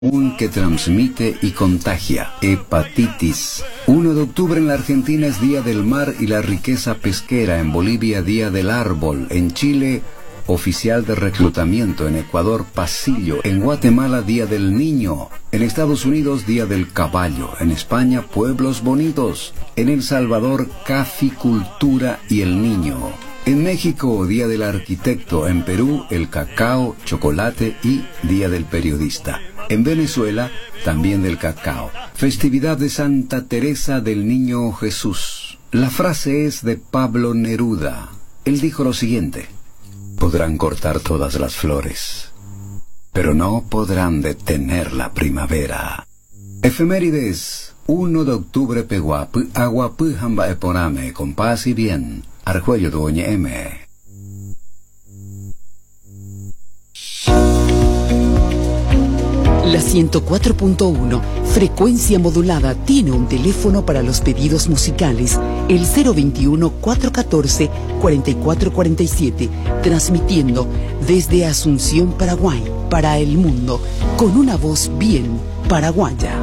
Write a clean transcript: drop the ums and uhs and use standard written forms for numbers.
Un que transmite y contagia. Hepatitis. 1 de octubre en la Argentina es Día del Mar y la Riqueza Pesquera. En Bolivia, Día del Árbol. En Chile, Oficial de Reclutamiento. En Ecuador, Pasillo. En Guatemala, Día del Niño. En Estados Unidos, Día del Caballo. En España, Pueblos Bonitos. En El Salvador, Caficultura y el Niño. En México, Día del Arquitecto. En Perú, el cacao, chocolate y Día del Periodista. En Venezuela, también del cacao. Festividad de Santa Teresa del Niño Jesús. La frase es de Pablo Neruda. Él dijo lo siguiente: podrán cortar todas las flores, pero no podrán detener la primavera. Efemérides. 1 de octubre Peguapu, Aguapu Jamba Eporame, con paz y bien. Arjuello Dueña M. La 104.1, frecuencia modulada, tiene un teléfono para los pedidos musicales, el 021-414-4447, transmitiendo desde Asunción, Paraguay, para el mundo, con una voz bien paraguaya.